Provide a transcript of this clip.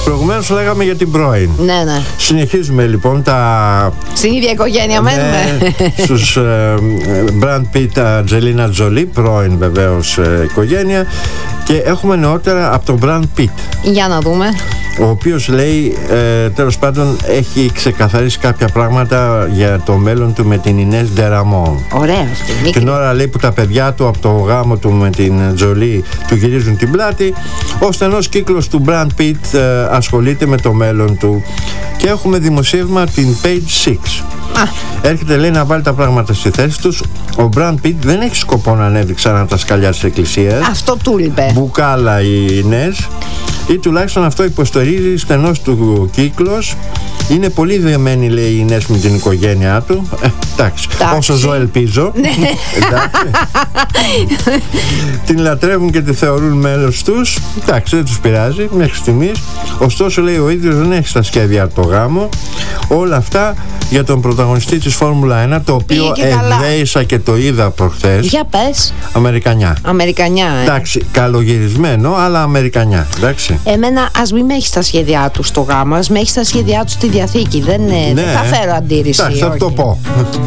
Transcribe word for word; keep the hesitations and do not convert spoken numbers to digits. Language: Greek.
Προηγουμένως λέγαμε για την πρώην. Ναι, ναι. Συνεχίζουμε λοιπόν τα... Στην ίδια οικογένεια μένουμε. Στους ε, Brad Pitt, Angelina Jolie, πρώην βεβαίως ε, οικογένεια. Και έχουμε νεότερα από τον Brad Pitt, Για να δούμε. ο οποίος λέει, ε, τέλος πάντων, έχει ξεκαθαρίσει κάποια πράγματα για το μέλλον του με την Inés de Ramón. Ωραία αυτή. Την ώρα λέει που τα παιδιά του από το γάμο του με την Τζολί του γυρίζουν την πλάτη, ο στενός κύκλος του Brad Pitt ε, ασχολείται με το μέλλον του. Και έχουμε δημοσίευμα την Page Six. Α. Έρχεται, λέει, να βάλει τα πράγματα στη θέση τους. Ο Brad Pitt δεν έχει σκοπό να ανέβει ξανά τα σκαλιά της εκκλησίας. Αυτό του είπε. Μπουκάλα η Inés, ή τουλάχιστον αυτό υποστηρίζει στενός του κύκλος. Είναι πολύ δεμένη, λέει, η Inés με την οικογένειά του. Ε, εντάξει, όσο ζω ελπίζω. Εντάξει. Την λατρεύουν και τη θεωρούν μέλος τους. Εντάξει, δεν τους πειράζει μέχρι στιγμής. Ωστόσο, λέει, ο ίδιος δεν έχει στα σχέδια το γάμο. Όλα αυτά για τον πρωταγωνιστή της Φόρμουλα ένα, το οποίο εδέησα και το είδα προχθές. Για πες. Αμερικανιά. Αμερικανιά, ε. Εντάξει, καλογυρισμένο, αλλά Αμερικανιά. Εντάξει. Εμένα, ας μην με έχει στα σχέδιά του στο γάμο, ας με έχει στα σχέδιά του στη διαθήκη. Δεν, Ναι. δεν θα φέρω αντίρρηση. Εντάξει, θα το πω.